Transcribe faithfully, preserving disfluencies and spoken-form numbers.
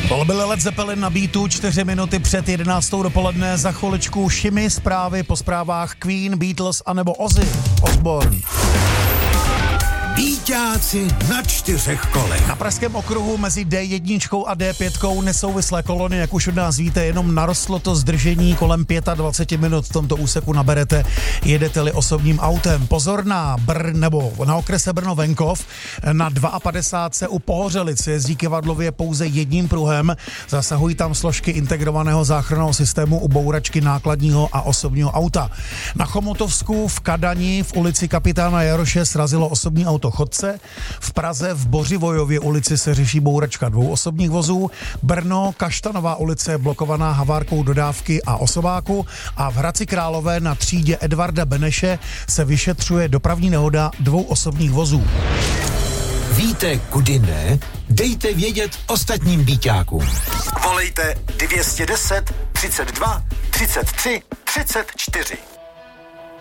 Tohle byl Led Zeppelin na beatu, čtyři minuty před jedenáctou dopoledne, za chviličku Šimi, zprávy, po zprávách Queen, Beatles anebo Ozzy Osbourne. Býťáci na čtyřech kolech. Na pražském okruhu mezi dé jedna a dé pět nesouvislé kolony, jak už od nás víte, jenom narostlo to zdržení kolem dvacet pět minut v tomto úseku naberete, jedete-li osobním autem. Pozor na Br, nebo na okrese Brno-Venkov, na padesát dva se u Pohořelic jezdí kivadlově pouze jedním pruhem, zasahují tam složky integrovaného záchranného systému u bouračky nákladního a osobního auta. Na Chomotovsku v Kadani v ulici Kapitána Jaroše srazilo osobní auto chodce, v Praze v Bořivojově ulici se řeší bouračka dvou osobních vozů, Brno, Kaštanová ulice je blokovaná havárkou dodávky a osobáku a v Hradci Králové na třídě Edvarda Beneše se vyšetřuje dopravní nehoda dvou osobních vozů. Víte, kudy ne? Dejte vědět ostatním býťákům. Volejte dvě stě deset, třicet dva, třicet tři, třicet čtyři.